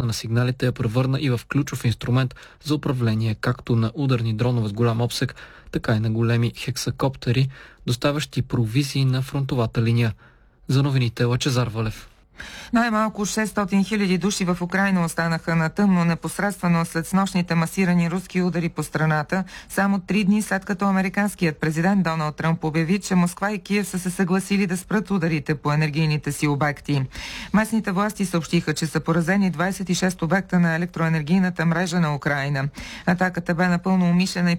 на сигналите я превърна и в ключов инструмент за управление както на ударни дронове с голям обсег, така и на големи хексакоптери, доставящи провизии на фронтовата линия. За новините Лъчезар Валев. Най-малко 600 хиляди души в Украйна останаха на тъмно непосредствено след снощните масирани руски удари по страната, само 3 дни след като американският президент Доналд Тръмп обяви, че Москва и Киев са се съгласили да спрат ударите по енергийните си обекти. Местните власти съобщиха, че са поразени 26 обекта на електроенергийната мрежа на Украйна. Атаката бе напълно умишлена и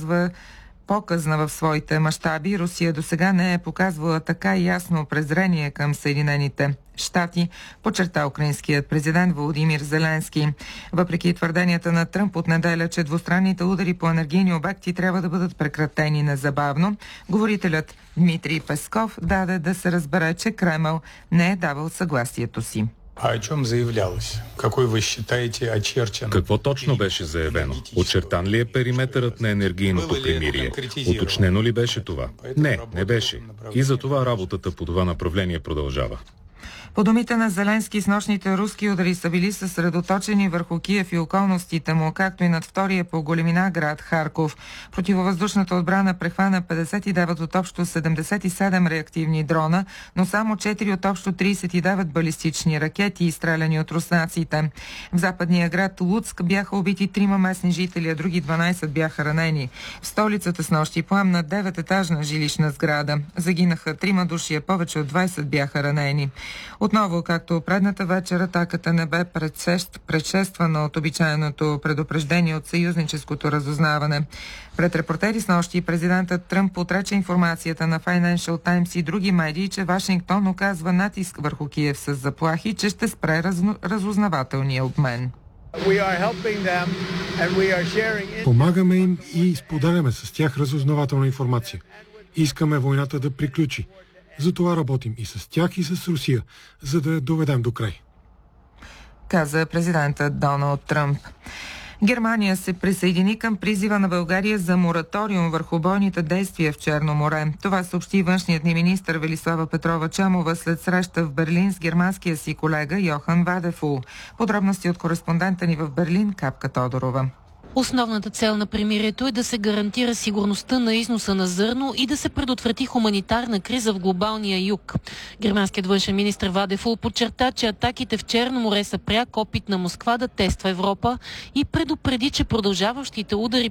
показна в своите мащаби. Русия досега не е показвала така ясно презрение към Съединените щати, подчерта украинският президент Володимир Зеленски. Въпреки твърденията на Тръмп от неделя, че двустранните удари по енергийни обекти трябва да бъдат прекратени незабавно, говорителят Дмитрий Песков даде да се разбере, че Кремъл не е давал съгласието си. А о чем заявлялось? Какой вы считаете очерчен? Какво точно беше заявено? Очертан ли е периметърът на енергийното примирие? Уточнено ли беше това? Не беше. И за това работата по това направление продължава. По думите на Зеленски, снощните руски удари са били съсредоточени върху Киев и околностите му, както и над втория по големина град Харков. Противовъздушната отбрана прехвана 59 от общо 77 реактивни дрона, но само 4 от общо 39 балистични ракети, изстреляни от руснаците. В западния град Луцк бяха убити 3 местни жители, а други 12 бяха ранени. В столицата снощи пламна 9-етажна жилищна сграда. Загинаха 3 души, а повече от 20 бяха ранени. Отново, както предната вечер, атаката не бе предшествана от обичайното предупреждение от съюзническото разузнаване. Пред репортери снощи президентът Тръмп отрече информацията на Financial Times и други медии, че Вашингтон оказва натиск върху Киев с заплахи, че ще спре разузнавателния обмен. Помагаме им и споделяме с тях разузнавателна информация. Искаме войната да приключи. Затова работим и с тях, и с Русия, за да я доведем до край, каза президентът Доналд Тръмп. Германия се присъедини към призива на България за мораториум върху бойните действия в Черно море. Това съобщи външният ни министър Велислава Петрова-Чамова след среща в Берлин с германския си колега Йохан Вадефул. Подробности от кореспондента ни в Берлин Капка Тодорова. Основната цел на примирието е да се гарантира сигурността на износа на зърно и да се предотврати хуманитарна криза в глобалния юг. Германският външен министър Вадефул подчерта, че атаките в Черно море са пряк опит на Москва да тества Европа и предупреди, че продължаващите удари